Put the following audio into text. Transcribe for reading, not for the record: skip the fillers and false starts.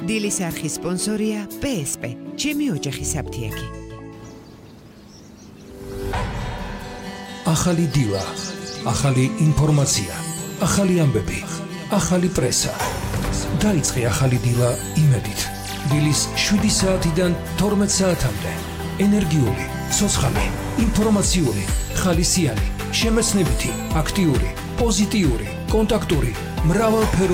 დილის არხის სპონსორია PSP, ჩემი ოჯახის აფთიაქი. ახალი დილა, ახალი ინფორმაცია, ახალი ამბები, ახალი პრესა. დაიწყე ახალი დილა იმედით. დილის 7 საათიდან 12 საათამდე. ენერგიული, ცოცხალი, ინფორმაციული, ხალისიანი, შემეცნებითი, აქტიური, პოზიტიური, კონტაქტური, მრავალფეროვანი